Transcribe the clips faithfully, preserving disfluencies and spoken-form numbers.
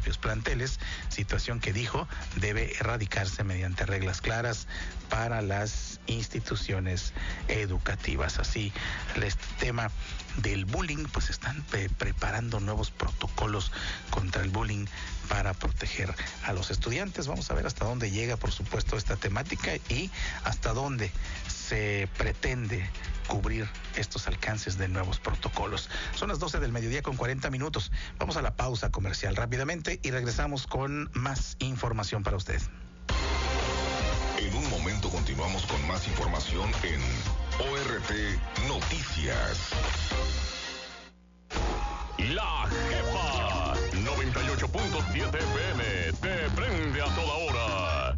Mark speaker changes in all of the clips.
Speaker 1: propios planteles, situación que dijo debe erradicarse mediante reglas claras para las instituciones educativas. Así, este tema del bullying, pues están pre- preparando nuevos protocolos contra el bullying para proteger a los estudiantes. Vamos a ver hasta dónde llega, por supuesto, esta temática y hasta dónde se pretende cubrir estos alcances de nuevos protocolos. Son las doce del mediodía con cuarenta minutos. Vamos a la pausa comercial rápidamente y regresamos con más información para usted.
Speaker 2: En un momento continuamos con más información en O R T Noticias.
Speaker 3: La Jefa noventa y ocho punto siete F M te prende a toda hora.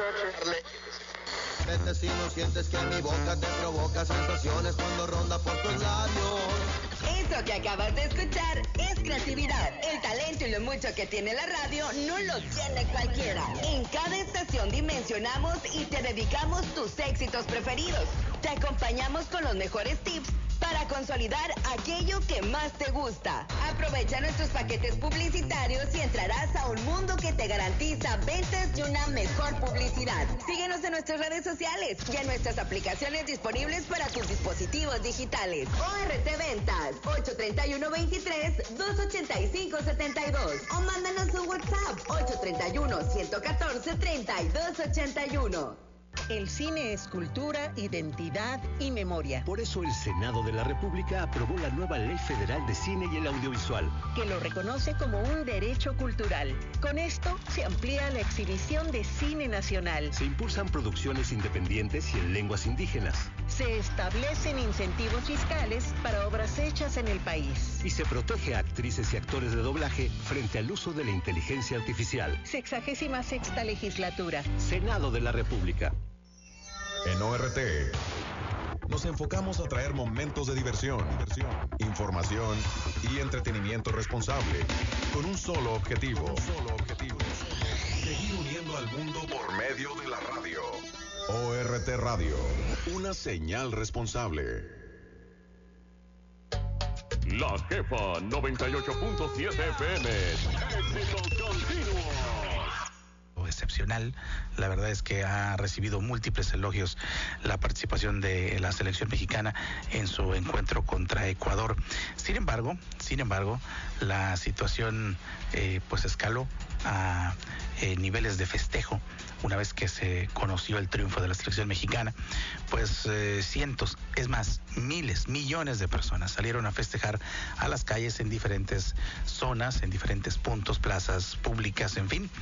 Speaker 4: Vete si no sientes que mi boca te provoca sensaciones cuando ronda por tus labios.
Speaker 5: Eso que acabas de escuchar es creatividad. El talento y lo mucho que tiene la radio no lo tiene cualquiera. En cada estación dimensionamos y te dedicamos tus éxitos preferidos. Te acompañamos con los mejores tips para consolidar aquello que más te gusta. Aprovecha nuestros paquetes publicitarios y entrarás a un mundo que te garantiza ventas y una mejor publicidad. Síguenos en nuestras redes sociales y en nuestras aplicaciones disponibles para tus dispositivos digitales. O R T Ventas, ocho tres uno, veintitrés, doscientos ochenta y cinco, setenta y dos. O mándanos un WhatsApp, ocho tres uno, ciento catorce, treinta y dos ochenta y uno.
Speaker 6: El cine es cultura, identidad y memoria.
Speaker 7: Por eso el Senado de la República aprobó la nueva Ley Federal de Cine y el Audiovisual,
Speaker 6: que lo reconoce como un derecho cultural. Con esto se amplía la exhibición de cine nacional.
Speaker 7: Se impulsan producciones independientes y en lenguas indígenas.
Speaker 6: Se establecen incentivos fiscales para obras hechas en el país.
Speaker 7: Y se protege a actrices y actores de doblaje frente al uso de la inteligencia artificial.
Speaker 6: Sexagésima sexta legislatura.
Speaker 7: Senado de la República.
Speaker 2: En O R T nos enfocamos a traer momentos de diversión, diversión, información y entretenimiento responsable, con un solo objetivo, un solo objetivo, seguir uniendo al mundo por medio de la radio. O R T Radio, una señal responsable.
Speaker 3: La Jefa noventa y ocho punto siete F M. Éxitos continuos.
Speaker 1: Excepcional. La verdad es que ha recibido múltiples elogios la participación de la selección mexicana en su encuentro contra Ecuador. Sin embargo, sin embargo, la situación eh, pues escaló a eh, niveles de festejo una vez que se conoció el triunfo de la selección mexicana. Pues eh, cientos, es más, miles, millones de personas salieron a festejar a las calles en diferentes zonas, en diferentes puntos, plazas públicas, en fin.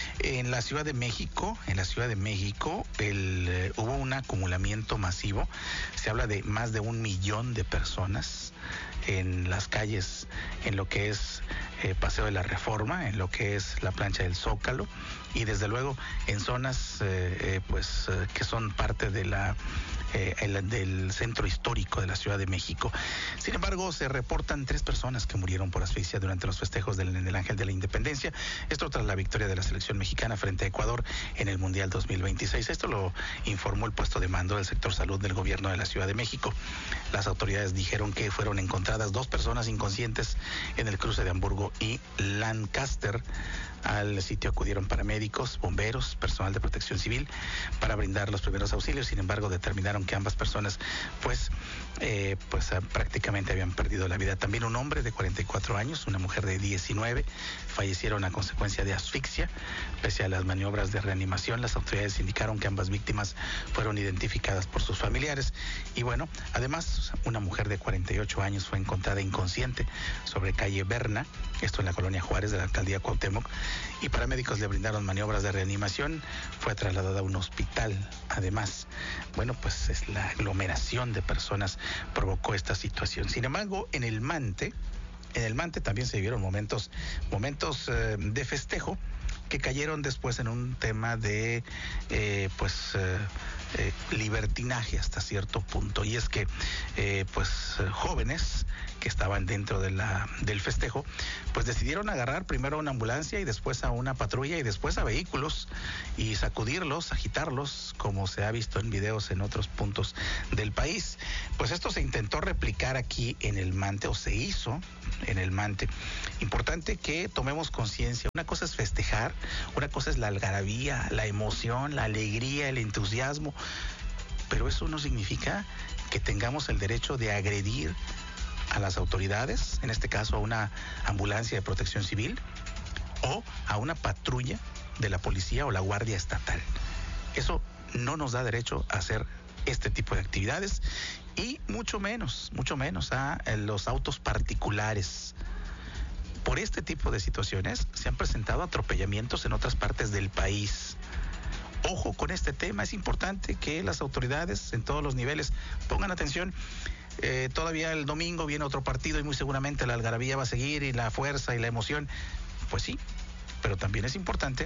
Speaker 1: En la Ciudad de México, en la Ciudad de México, el, eh, hubo un acumulamiento masivo. Se habla de más de un millón de personas en las calles, en lo que es eh, Paseo de la Reforma, en lo que es la plancha del Zócalo, y desde luego en zonas eh, eh, pues eh, que son parte de la eh, el, del centro histórico de la Ciudad de México. Sin embargo, se reportan tres personas que murieron por asfixia durante los festejos del, del Ángel de la Independencia. Esto tras la victoria de la selección mexicana frente a Ecuador en el Mundial dos mil veintiséis. Esto lo informó el puesto de mando del sector salud del gobierno de la Ciudad de México. Las autoridades dijeron que fueron encontradas dos personas inconscientes en el cruce de Hamburgo y Lancaster. Al sitio acudieron paramédicos, bomberos, personal de protección civil para brindar los primeros auxilios. Sin embargo, determinaron que ambas personas pues, eh, pues prácticamente habían perdido la vida. También un hombre de cuarenta y cuatro años, una mujer de diecinueve, fallecieron a consecuencia de asfixia. Pese a las maniobras de reanimación, las autoridades indicaron que ambas víctimas fueron identificadas por sus familiares. Y bueno, además, una mujer de cuarenta y ocho años fue encontrada inconsciente sobre calle Berna, esto en la colonia Juárez de la alcaldía Cuauhtémoc, y paramédicos le brindaron maniobras de reanimación. Fue trasladada a un hospital. Además, bueno, pues es la aglomeración de personas provocó esta situación. Sin embargo, en el Mante, en el Mante también se vivieron momentos, momentos eh, de festejo que cayeron después en un tema de, eh, pues, eh, eh, libertinaje hasta cierto punto, y es que eh, pues jóvenes que estaban dentro de la, del festejo, pues decidieron agarrar primero a una ambulancia y después a una patrulla y después a vehículos y sacudirlos, agitarlos, como se ha visto en videos en otros puntos del país. Pues esto se intentó replicar aquí en el Mante, o se hizo en el Mante. Importante que tomemos conciencia. Una cosa es festejar, una cosa es la algarabía, la emoción, la alegría, el entusiasmo, pero eso no significa que tengamos el derecho de agredir a las autoridades, en este caso a una ambulancia de protección civil o a una patrulla de la policía o la guardia estatal. Eso no nos da derecho a hacer este tipo de actividades, y mucho menos, mucho menos a los autos particulares. Por este tipo de situaciones se han presentado atropellamientos en otras partes del país. Ojo con este tema, es importante que las autoridades en todos los niveles pongan atención. Eh, todavía el domingo viene otro partido y muy seguramente la algarabía va a seguir y la fuerza y la emoción. Pues sí, pero también es importante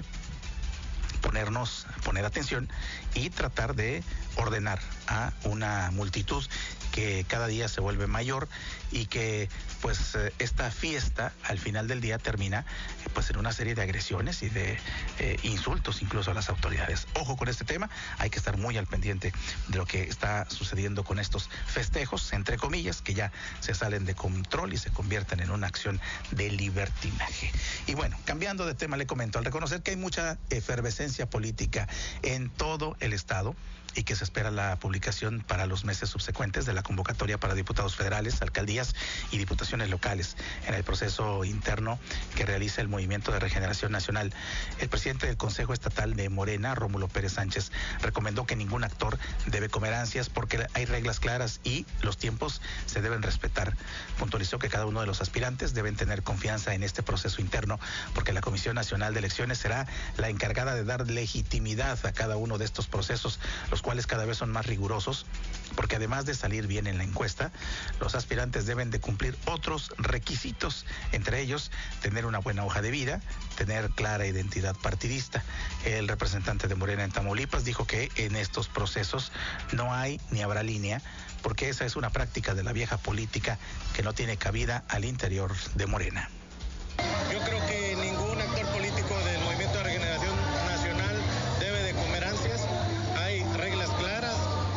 Speaker 1: ponernos, poner atención y tratar de ordenar a una multitud que cada día se vuelve mayor y que pues esta fiesta al final del día termina pues en una serie de agresiones y de eh, insultos incluso a las autoridades. Ojo con este tema, hay que estar muy al pendiente de lo que está sucediendo con estos festejos, entre comillas, que ya se salen de control y se convierten en una acción de libertinaje. Y bueno, cambiando de tema, le comento, al reconocer que hay mucha efervescencia política en todo el estado y que se espera la publicación para los meses subsecuentes de la convocatoria para diputados federales, alcaldías y diputaciones locales en el proceso interno que realiza el Movimiento de Regeneración Nacional, el presidente del Consejo Estatal de Morena, Rómulo Pérez Sánchez, recomendó que ningún actor debe comer ansias porque hay reglas claras y los tiempos se deben respetar. Puntualizó que cada uno de los aspirantes deben tener confianza en este proceso interno porque la Comisión Nacional de Elecciones será la encargada de dar legitimidad a cada uno de estos procesos, los cuales cada vez son más rigurosos, porque además de salir bien en la encuesta, los aspirantes deben de cumplir otros requisitos, entre ellos tener una buena hoja de vida, tener clara identidad partidista. El representante de Morena en Tamaulipas dijo que en estos procesos no hay ni habrá línea, porque esa es una práctica de la vieja política que no tiene cabida al interior de Morena.
Speaker 8: Yo creo que ningún actor político del Movimiento de Regeneración Nacional debe de comer ansias. Hay reglas claras,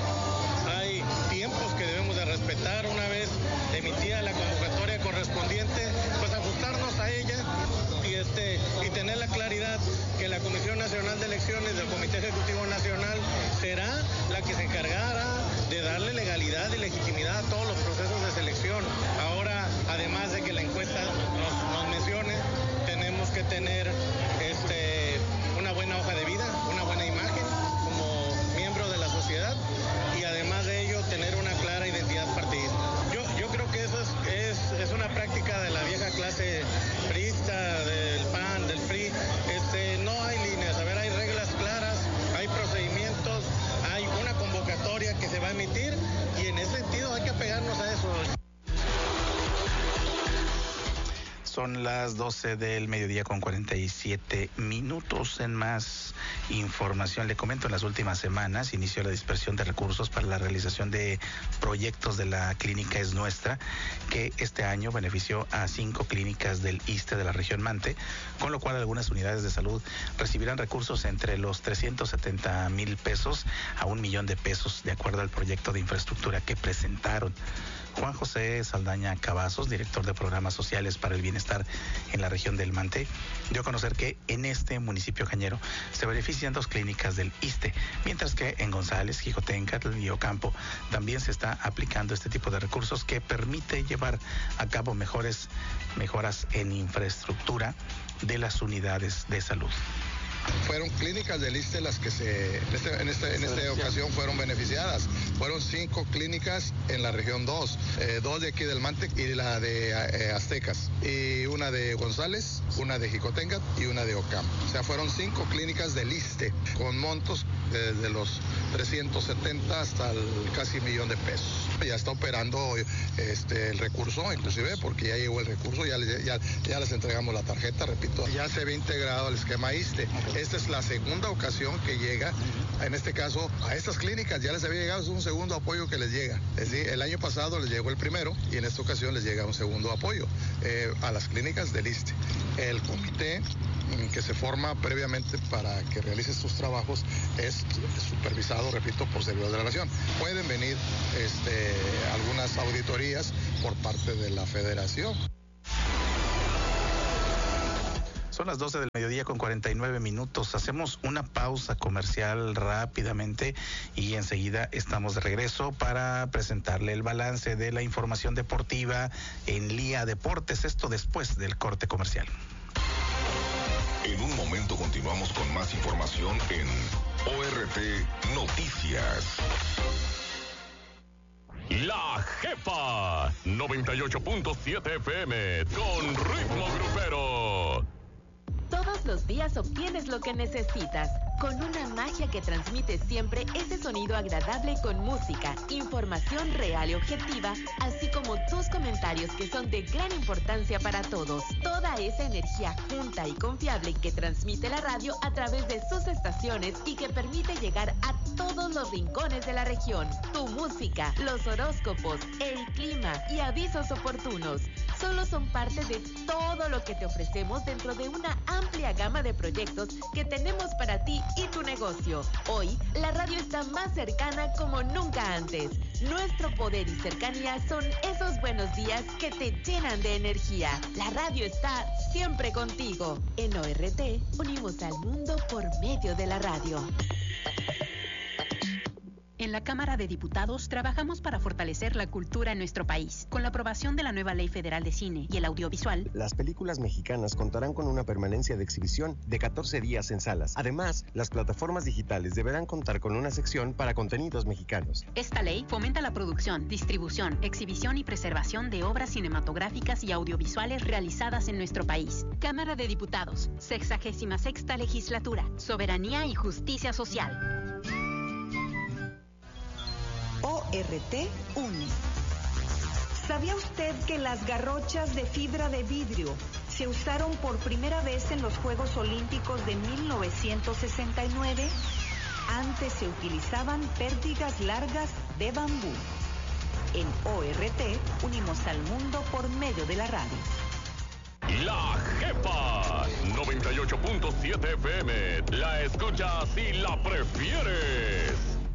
Speaker 8: hay tiempos que debemos de respetar. Una vez emitida la convocatoria correspondiente, pues ajustarnos a ella y este y tener la claridad que la Comisión Nacional de Elecciones del Comité Ejecutivo Nacional será la que se encargará de darle legalidad y legitimidad a todos los procesos de selección. Ahora, además de que la encuesta nos, nos mencione, tenemos que tener este, una buena hoja de vida, una buena imagen como miembro de la sociedad y además de ello tener una clara identidad partidista. Yo, yo creo que eso es, es, es una práctica de la vieja clase priista, del P A N, del P R I. Este, no hay líneas, a ver, hay reglas claras, hay procedimientos, hay una convocatoria que se va a emitir y en ese sentido hay que apegarnos a eso.
Speaker 1: Son las doce del mediodía con cuarenta y siete minutos. En más información, le comento, en las últimas semanas inició la dispersión de recursos para la realización de proyectos de la clínica Es Nuestra, que este año benefició a cinco clínicas del ISSSTE de la región Mante, con lo cual algunas unidades de salud recibirán recursos entre los trescientos setenta mil pesos a un millón de pesos, de acuerdo al proyecto de infraestructura que presentaron. Juan José Saldaña Cavazos, director de Programas Sociales para el Bienestar en la región del Mante, dio a conocer que en este municipio cañero se benefician dos clínicas del ISSSTE, mientras que en González, Jicotencatl y Ocampo también se está aplicando este tipo de recursos que permite llevar a cabo mejores mejoras en infraestructura de las unidades de salud.
Speaker 9: Fueron clínicas del ISSSTE las que se, en, este, en, este, en esta ocasión fueron beneficiadas. Fueron cinco clínicas en la región dos, eh, dos de aquí del Mante y la de eh, Aztecas, y una de González, una de Jicotencatl y una de Ocampo. O sea, fueron cinco clínicas del ISSSTE con montos desde los trescientos setenta hasta el casi millón de pesos. Ya está operando este, el recurso, inclusive, porque ya llegó el recurso, ya, ya, ya les entregamos la tarjeta, repito, ya se ve integrado al esquema ISSSTE. Esta es la segunda ocasión que llega, en este caso, a estas clínicas. Ya les había llegado, es un segundo apoyo que les llega. Es decir, el año pasado les llegó el primero y en esta ocasión les llega un segundo apoyo eh, a las clínicas del ISSSTE. El comité que se forma previamente para que realice estos trabajos es supervisado, repito, por servidores de la Nación. Pueden venir este, algunas auditorías por parte de la Federación.
Speaker 1: Son las doce del mediodía con cuarenta y nueve minutos. Hacemos una pausa comercial rápidamente y enseguida estamos de regreso para presentarle el balance de la información deportiva en Lía Deportes. Esto después del corte comercial.
Speaker 3: En un momento continuamos con más información en O R T Noticias. La Jefa noventa y ocho punto siete F M con ritmo grupero.
Speaker 10: Todos los días obtienes lo que necesitas, con una magia que transmite siempre ese sonido agradable con música, información real y objetiva, así como tus comentarios que son de gran importancia para todos. Toda esa energía junta y confiable que transmite la radio a través de sus estaciones y que permite llegar a todos los rincones de la región. Tu música, los horóscopos, el clima y avisos oportunos solo son parte de todo lo que te ofrecemos dentro de una amplia gama de proyectos que tenemos para ti y tu negocio. Hoy, la radio está más cercana como nunca antes. Nuestro poder y cercanía son esos buenos días que te llenan de energía. La radio está siempre contigo. En O R T, unimos al mundo por medio de la radio.
Speaker 11: En la Cámara de Diputados trabajamos para fortalecer la cultura en nuestro país. Con la aprobación de la nueva Ley Federal de Cine y el Audiovisual,
Speaker 12: las películas mexicanas contarán con una permanencia de exhibición de catorce días en salas. Además, las plataformas digitales deberán contar con una sección para contenidos mexicanos.
Speaker 11: Esta ley fomenta la producción, distribución, exhibición y preservación de obras cinematográficas y audiovisuales realizadas en nuestro país. Cámara de Diputados, sexagésima sexta legislatura, soberanía y justicia social.
Speaker 13: O R T une. ¿Sabía usted que las garrochas de fibra de vidrio se usaron por primera vez en los Juegos Olímpicos de mil novecientos sesenta y nueve? Antes se utilizaban pértigas largas de bambú. En O R T unimos al mundo por medio de la radio.
Speaker 3: La Jefa noventa y ocho punto siete F M. La escuchas y la prefieres.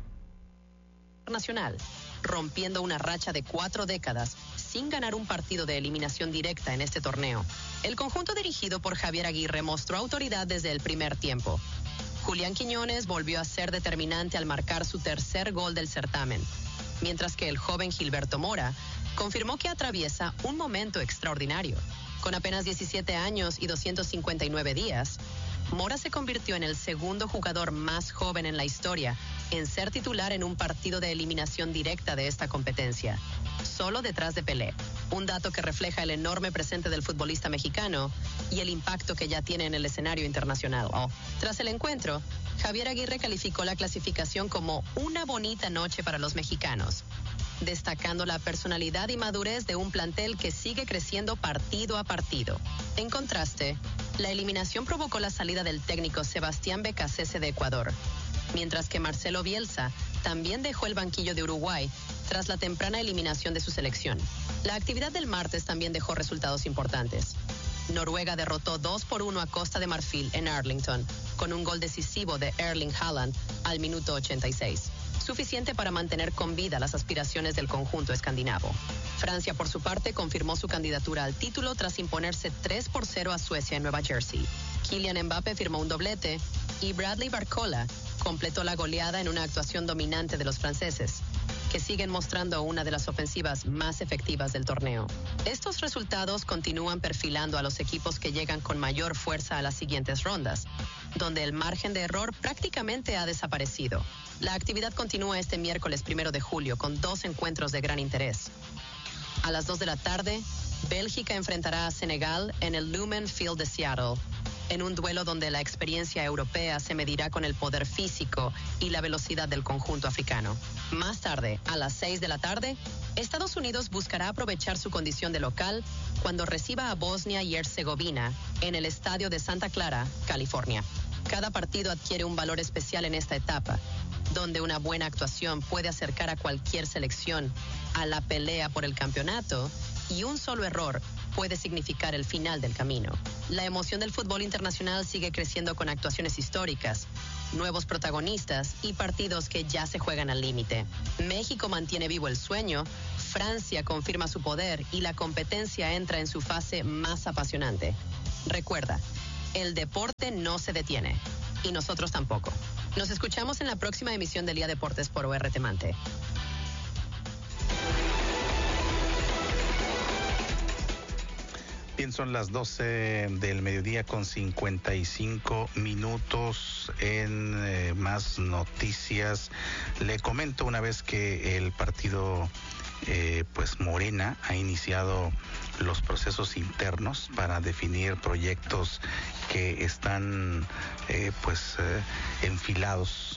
Speaker 14: Nacional, rompiendo una racha de cuatro décadas sin ganar un partido de eliminación directa en este torneo. El conjunto dirigido por Javier Aguirre mostró autoridad desde el primer tiempo. Julián Quiñones volvió a ser determinante al marcar su tercer gol del certamen, mientras que el joven Gilberto Mora confirmó que atraviesa un momento extraordinario. Con apenas diecisiete años y doscientos cincuenta y nueve días, Mora se convirtió en el segundo jugador más joven en la historia en ser titular en un partido de eliminación directa de esta competencia, solo detrás de Pelé. Un dato que refleja el enorme presente del futbolista mexicano y el impacto que ya tiene en el escenario internacional. Oh. Tras el encuentro, Javier Aguirre calificó la clasificación como una bonita noche para los mexicanos, destacando la personalidad y madurez de un plantel que sigue creciendo partido a partido. En contraste, la eliminación provocó la salida del técnico Sebastián Becasese de Ecuador, mientras que Marcelo Bielsa también dejó el banquillo de Uruguay tras la temprana eliminación de su selección. La actividad del martes también dejó resultados importantes. Noruega derrotó dos por uno a Costa de Marfil en Arlington, con un gol decisivo de Erling Haaland al minuto ochenta y seis. Suficiente para mantener con vida las aspiraciones del conjunto escandinavo. Francia, por su parte, confirmó su candidatura al título tras imponerse tres por cero a Suecia en Nueva Jersey. Kylian Mbappé firmó un doblete y Bradley Barcola completó la goleada en una actuación dominante de los franceses, que siguen mostrando una de las ofensivas más efectivas del torneo. Estos resultados continúan perfilando a los equipos que llegan con mayor fuerza a las siguientes rondas, donde el margen de error prácticamente ha desaparecido. La actividad continúa este miércoles primero de julio con dos encuentros de gran interés. A las dos de la tarde, Bélgica enfrentará a Senegal en el Lumen Field de Seattle, en un duelo donde la experiencia europea se medirá con el poder físico y la velocidad del conjunto africano. Más tarde, a las seis de la tarde, Estados Unidos buscará aprovechar su condición de local cuando reciba a Bosnia y Herzegovina en el estadio de Santa Clara, California. Cada partido adquiere un valor especial en esta etapa, donde una buena actuación puede acercar a cualquier selección a la pelea por el campeonato y un solo error puede significar el final del camino. La emoción del fútbol internacional sigue creciendo con actuaciones históricas, nuevos protagonistas y partidos que ya se juegan al límite. México mantiene vivo el sueño, Francia confirma su poder y la competencia entra en su fase más apasionante. Recuerda, el deporte no se detiene y nosotros tampoco. Nos escuchamos en la próxima emisión del Día Deportes por O R T Mante.
Speaker 1: Bien, son las doce del mediodía con cincuenta y cinco minutos. En eh, más noticias, le comento una vez que el partido eh, pues Morena ha iniciado los procesos internos para definir proyectos que están eh, pues eh, enfilados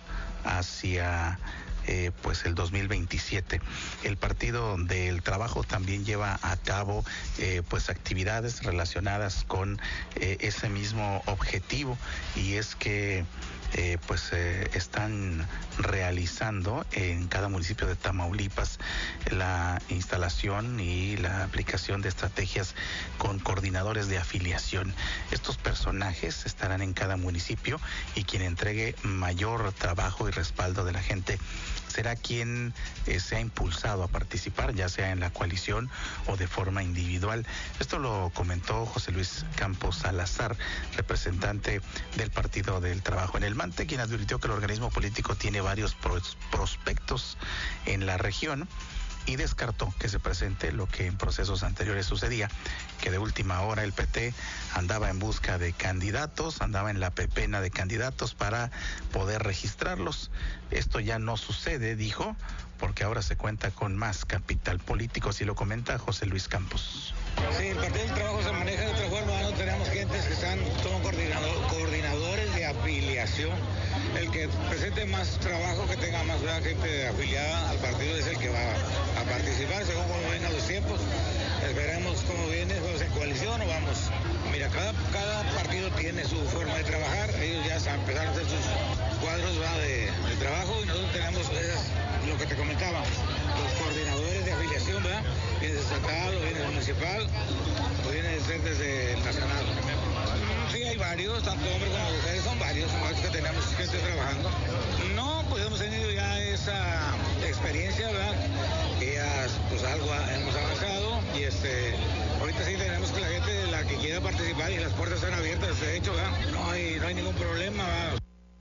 Speaker 1: hacia Eh, pues el dos mil veintisiete. El Partido del Trabajo también lleva a cabo eh, pues actividades relacionadas con eh, ese mismo objetivo, y es que eh, pues eh, están realizando en cada municipio de Tamaulipas la instalación y la aplicación de estrategias con coordinadores de afiliación. Estos personajes estarán en cada municipio y quien entregue mayor trabajo y respaldo de la gente será quien eh, sea impulsado a participar, ya sea en la coalición o de forma individual. Esto lo comentó José Luis Campos Salazar, representante del Partido del Trabajo en el Mante, quien advirtió que el organismo político tiene varios pros- prospectos en la región y descartó que se presente lo que en procesos anteriores sucedía, que de última hora el P T andaba en busca de candidatos, andaba en la pepena de candidatos para poder registrarlos. Esto ya no sucede, dijo, porque ahora se cuenta con más capital político, así lo comenta José Luis Campos.
Speaker 8: Sí, el Partido del Trabajo se maneja de otra forma, no tenemos gentes que están, son coordinador, coordinadores de afiliación. El que presente más trabajo, que tenga más gente afiliada al partido es el que va a participar, según cómo vengan los tiempos. Esperemos cómo viene, vamos en coalición o vamos. Mira, cada, cada partido tiene su forma de trabajar, ellos ya empezaron a hacer sus cuadros ¿va? De, de trabajo, y nosotros tenemos esas, lo que te comentaba, los coordinadores de afiliación, ¿verdad? Viene estatal, o viene municipal, o viene desde el nacional. Sí, hay varios, tanto hombres como mujeres, son varios, son varios que tenemos gente trabajando. No, pues hemos tenido ya esa experiencia, ¿verdad? Que ya, pues algo hemos avanzado, y este, ahorita sí tenemos que la gente, la que quiera participar, y las puertas están abiertas, de hecho, ¿verdad? No hay, no hay ningún problema, ¿verdad?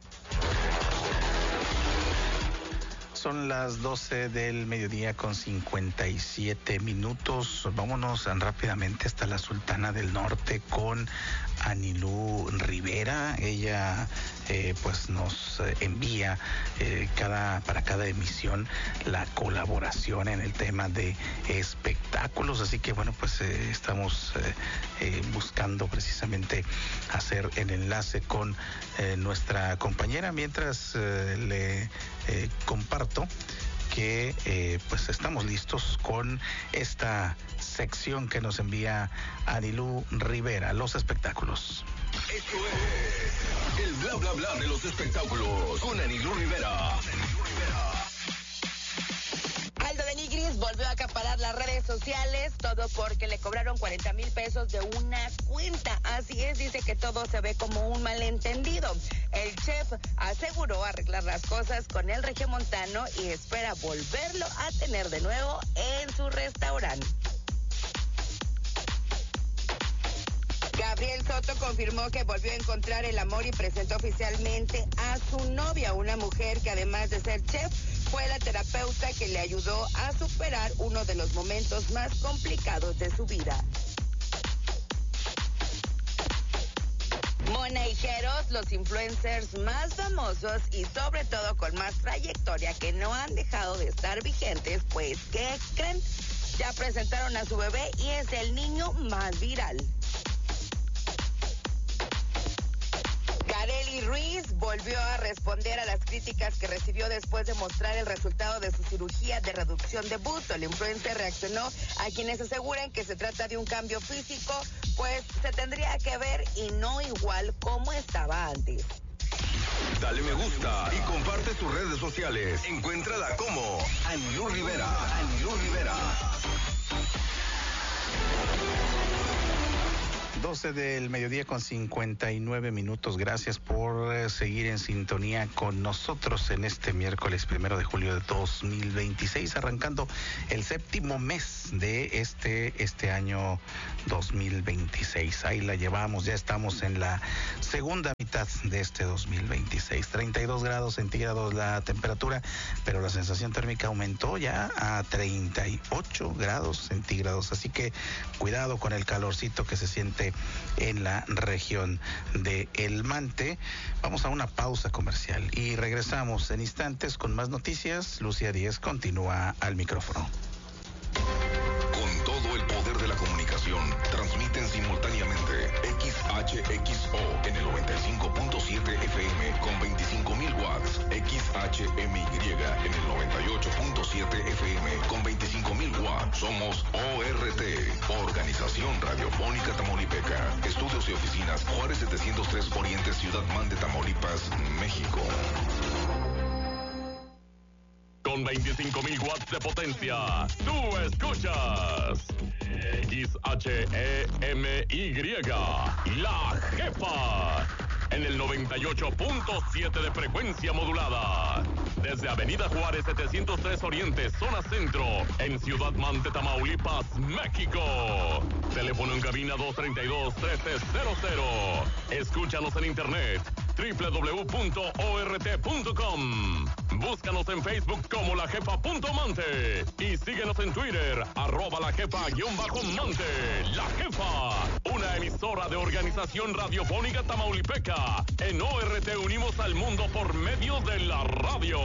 Speaker 1: Son las doce del mediodía con cincuenta y siete minutos. Vámonos rápidamente hasta la Sultana del Norte con Anilú Rivera. Ella eh, pues nos envía eh, cada para cada emisión la colaboración en el tema de espectáculos, así que bueno, pues eh, estamos eh, eh, buscando precisamente hacer el enlace con eh, nuestra compañera, mientras eh, le eh, comparto que eh, pues estamos listos con esta sección que nos envía Anilú Rivera, los espectáculos.
Speaker 3: Esto es el bla bla bla de los espectáculos con Anilú Rivera.
Speaker 5: Aldo de Nigris volvió a acaparar las redes sociales, todo porque le cobraron cuarenta mil pesos de una cuenta. Así es, dice que todo se ve como un malentendido. El chef aseguró arreglar las cosas con el regiomontano y espera volverlo a tener de nuevo en su restaurante. Gabriel Soto confirmó que volvió a encontrar el amor y presentó oficialmente a su novia, una mujer que además de ser chef, fue la terapeuta que le ayudó a superar uno de los momentos más complicados de su vida. Monagueros, los influencers más famosos y sobre todo con más trayectoria que no han dejado de estar vigentes, pues ¿qué creen? Ya presentaron a su bebé y es el niño más viral. Kareli Ruiz volvió a responder a las críticas que recibió después de mostrar el resultado de su cirugía de reducción de busto. El influencer reaccionó a quienes aseguran que se trata de un cambio físico, pues se tendría que ver y no igual como estaba antes.
Speaker 3: Dale me gusta y comparte sus redes sociales. Encuéntrala como Anilú Rivera. Anilú Rivera.
Speaker 1: doce del mediodía con cincuenta y nueve minutos. Gracias por eh, seguir en sintonía con nosotros en este miércoles primero de julio de dos mil veintiséis, arrancando el séptimo mes de este, este año dos mil veintiséis. Ahí la llevamos, ya estamos en la segunda mitad de este dos mil veintiséis. treinta y dos grados centígrados la temperatura, pero la sensación térmica aumentó ya a treinta y ocho grados centígrados. Así que cuidado con el calorcito que se siente en la región de El Mante. Vamos a una pausa comercial y regresamos en instantes con más noticias. Lucía Díez continúa al micrófono.
Speaker 3: Con todo el poder de la comunicación, transmiten simultáneamente X H X O en el noventa y cinco punto siete F M con veinticinco mil watts, X H M Y en el noventa y ocho punto siete F M con veinticinco mil watts. Somos O R T, Organización Radiofónica Tamaulipeca. Estudios y oficinas Juárez setecientos tres Oriente, Ciudad Mante, Tamaulipas, México. Con veinticinco mil watts de potencia, tú escuchas X H E M Y, La Jefa, en el noventa y ocho punto siete de frecuencia modulada. Desde Avenida Juárez setecientos tres Oriente, zona centro, en Ciudad Mante, Tamaulipas, México. Teléfono en cabina dos treinta y dos, trece cero cero. Escúchanos en internet doble u doble u doble u punto o r t punto com. Búscanos en Facebook como La Jefa punto Mante y síguenos en Twitter, arroba La Jefa guión bajo Mante. La Jefa, una emisora de Organización Radiofónica Tamaulipeca. En O R T unimos al mundo por medio de la radio.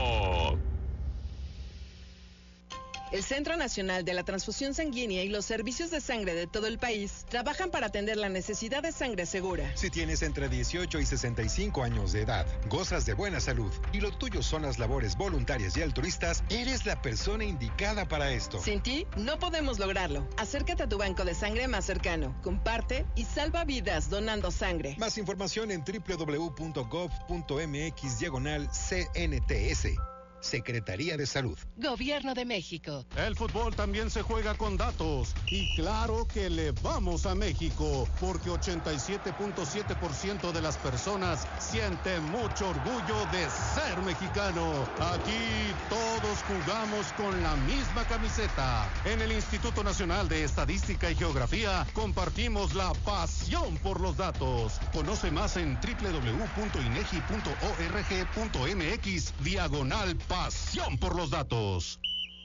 Speaker 15: El Centro Nacional de la Transfusión Sanguínea y los servicios de sangre de todo el país trabajan para atender la necesidad de sangre segura.
Speaker 16: Si tienes entre dieciocho y sesenta y cinco años de edad, gozas de buena salud y lo tuyo son las labores voluntarias y altruistas, eres la persona indicada para esto.
Speaker 15: Sin ti, no podemos lograrlo. Acércate a tu banco de sangre más cercano, comparte y salva vidas donando sangre.
Speaker 16: Más información en doble u doble u doble u punto gov punto m x diagonal C N T S. Secretaría de Salud.
Speaker 17: Gobierno de México.
Speaker 18: El fútbol también se juega con datos. Y claro que le vamos a México, porque ochenta y siete punto siete por ciento de las personas sienten mucho orgullo de ser mexicano. Aquí todos jugamos con la misma camiseta. En el Instituto Nacional de Estadística y Geografía compartimos la pasión por los datos. Conoce más en doble u doble u doble u punto inegi punto org punto m x diagonal pasión por los datos.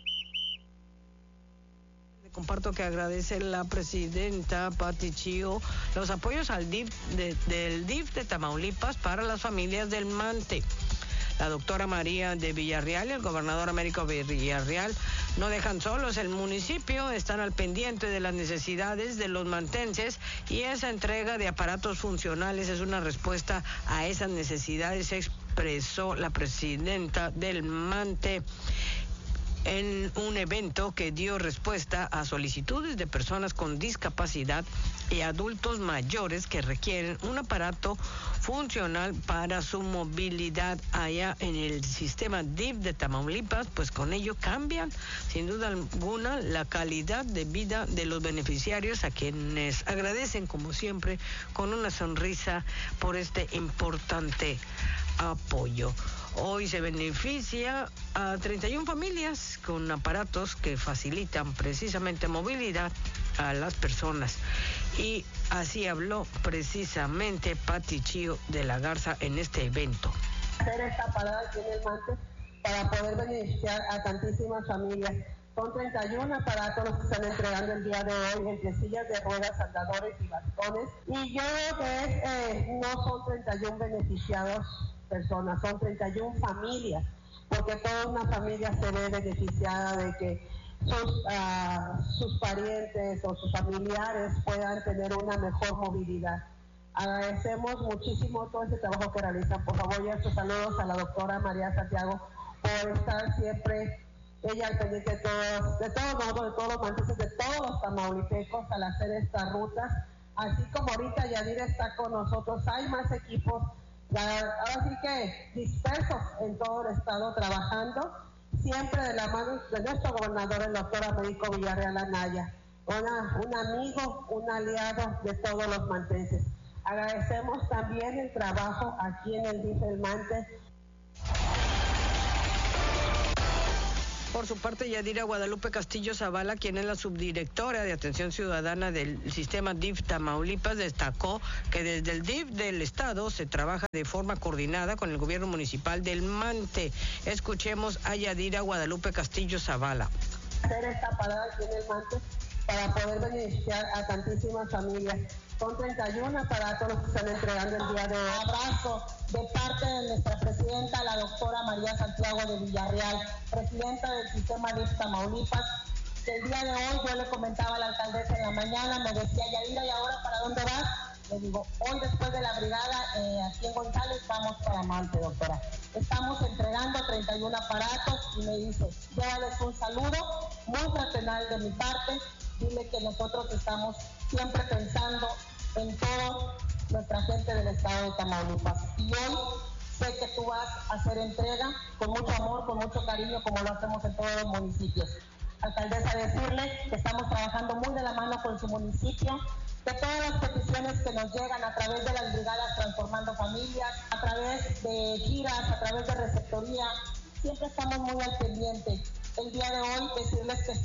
Speaker 19: Le comparto que agradece la presidenta Pati Chío los apoyos al D I F de, del D I F de Tamaulipas para las familias del Mante. La doctora María de Villarreal y el gobernador Américo Villarreal no dejan solos el municipio, están al pendiente de las necesidades de los mantenses y esa entrega de aparatos funcionales es una respuesta a esas necesidades, expresó la presidenta del Mante en un evento que dio respuesta a solicitudes de personas con discapacidad y adultos mayores que requieren un aparato funcional para su movilidad allá en el sistema D I F de Tamaulipas. Pues con ello cambian sin duda alguna la calidad de vida de los beneficiarios, a quienes agradecen como siempre con una sonrisa por este importante apoyo. Hoy se beneficia a treinta y una familias con aparatos que facilitan precisamente movilidad a las personas. Y así habló precisamente Pati Chío de la Garza en este evento.
Speaker 20: Hacer esta parada aquí en el Mante para poder beneficiar a tantísimas familias. Son treinta y uno aparatos los que están entregando el día de hoy entre sillas de ruedas, andadores y bastones. Y yo creo que es, eh, no son treinta y uno beneficiados personas, son treinta y una familias, porque toda una familia se ve beneficiada de que sus, uh, sus parientes o sus familiares puedan tener una mejor movilidad. Agradecemos muchísimo todo ese trabajo que realizan. Por favor, y estos saludos a la doctora María Santiago por estar siempre ella al pendiente de todos, de todos nosotros, de todos los manteses, de todos los tamaulipecos al hacer estas rutas. Así como ahorita Yadira está con nosotros, hay más equipos ahora sí que dispersos en todo el estado trabajando, siempre de la mano de nuestro gobernador, el doctor Américo Villarreal Anaya, una, un amigo, un aliado de todos los mantenses. Agradecemos también el trabajo aquí en el D I F del Mante.
Speaker 19: Por su parte, Yadira Guadalupe Castillo Zavala, quien es la subdirectora de Atención Ciudadana del sistema D I F Tamaulipas, destacó que desde el D I F del Estado se trabaja de forma coordinada con el gobierno municipal del Mante. Escuchemos a Yadira Guadalupe Castillo Zavala.
Speaker 20: Hacer esta parada aquí en el Mante para poder beneficiar a tantísimas familias. Son treinta y uno aparatos los que están entregando el día de hoy. Abrazo de parte de nuestra presidenta, la doctora María Santiago de Villarreal, presidenta del sistema D I F Tamaulipas. El día de hoy yo le comentaba a la alcaldesa en la mañana, me decía, Yadira, ¿y ahora para dónde vas? Le digo, hoy después de la brigada eh, aquí en González vamos para Mante, doctora. Estamos entregando treinta y uno aparatos y me dice, llévales un saludo muy fraternal de mi parte, dile que nosotros estamos siempre pensando en toda nuestra gente del estado de Tamaulipas. Y hoy sé que tú vas a hacer entrega con mucho amor, con mucho cariño, como lo hacemos en todos los municipios. Alcaldesa, decirle que estamos trabajando muy de la mano con su municipio, de todas las peticiones que nos llegan a través de las brigadas Transformando Familias, a través de giras, a través de receptoría, siempre estamos muy al pendiente. El día de hoy decirles que estamos